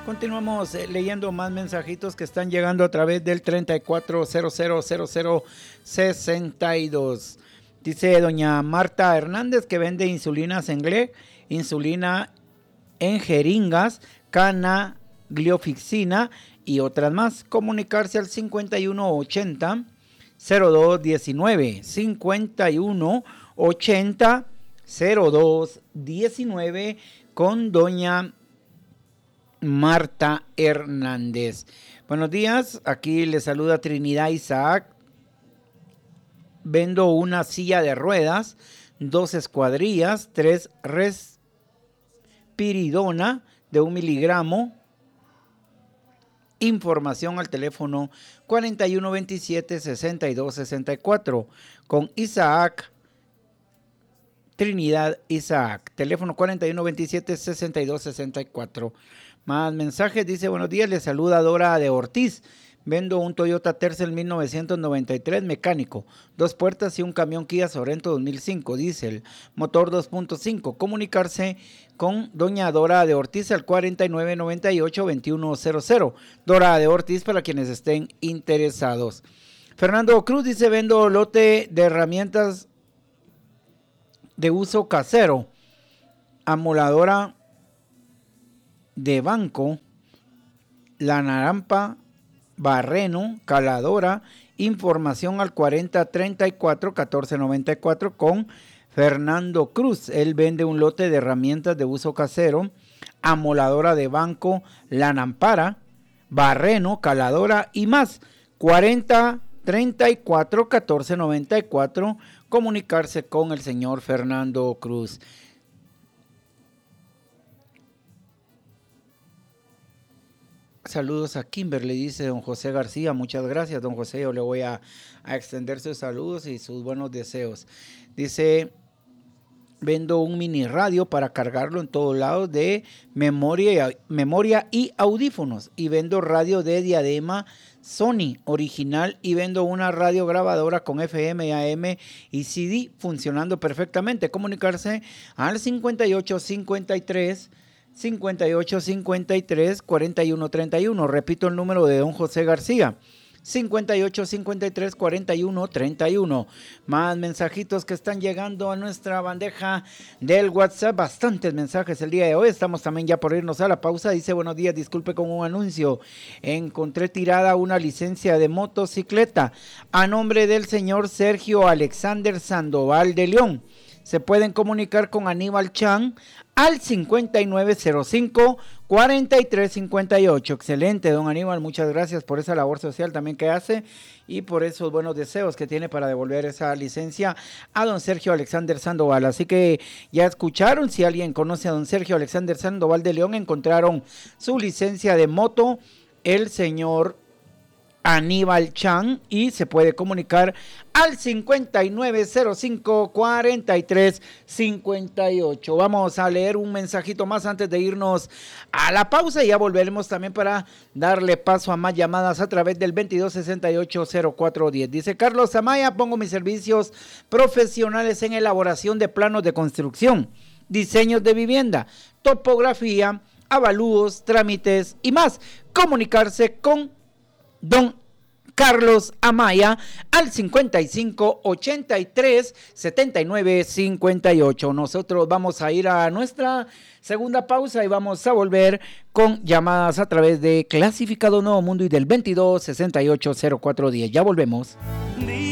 Continuamos leyendo más mensajitos que están llegando a través del 34000062. Dice doña Marta Hernández que vende insulina Senglec, insulina en jeringas, canagliflozina y otras más. Comunicarse al 5180 0219 5180 0219 con doña Marta Hernández. Buenos días, aquí le saluda Trinidad Isaac. Vendo una silla de ruedas, 2 escuadrillas, 3 respiridona de 1 miligramo. Información al teléfono 4127-6264 con Isaac, Trinidad Isaac. Teléfono 4127-6264. Más mensajes, dice buenos días, le saluda Dora de Ortiz. Vendo un Toyota Tercel 1993 mecánico, 2 puertas y un camión Kia Sorento 2005, diésel, motor 2.5. Comunicarse con doña Dora de Ortiz al 4998-2100. Dora de Ortiz para quienes estén interesados. Fernando Cruz dice, vendo lote de herramientas de uso casero, amoladora de banco, la narampa, barreno, caladora. Información al 4034-1494 con Fernando Cruz. Él vende un lote de herramientas de uso casero, amoladora de banco, la nampara, barreno, caladora y más. 4034-1494. Comunicarse con el señor Fernando Cruz. Saludos a Kimberly, dice don José García. Muchas gracias, don José. Yo le voy a extender sus saludos y sus buenos deseos. Dice, vendo un mini radio para cargarlo en todos lados de memoria y audífonos. Y vendo radio de diadema Sony original y vendo una radio grabadora con FM, AM y CD funcionando perfectamente. Comunicarse al 5853-4131. Repito el número de don José García, 5853-4131. Más mensajitos que están llegando a nuestra bandeja del WhatsApp. Bastantes mensajes el día de hoy. Estamos también ya por irnos a la pausa. Dice, buenos días, disculpe con un anuncio. Encontré tirada una licencia de motocicleta a nombre del señor Sergio Alexander Sandoval de León. Se pueden comunicar con Aníbal Chan al 5905-4358. Excelente, don Aníbal, muchas gracias por esa labor social también que hace y por esos buenos deseos que tiene para devolver esa licencia a don Sergio Alexander Sandoval. Así que ya escucharon, si alguien conoce a don Sergio Alexander Sandoval de León, encontraron su licencia de moto, el señor Aníbal Chan, y se puede comunicar al 5905-4358. Vamos a leer un mensajito más antes de irnos a la pausa y ya volveremos también para darle paso a más llamadas a través del 2268-0410. Dice Carlos Amaya, pongo mis servicios profesionales en elaboración de planos de construcción, diseños de vivienda, topografía, avalúos, trámites y más. Comunicarse con don Carlos Amaya al 5583-7958. Nosotros vamos a ir a nuestra segunda pausa y vamos a volver con llamadas a través de Clasificado Nuevo Mundo y del 2268-0410. Ya volvemos.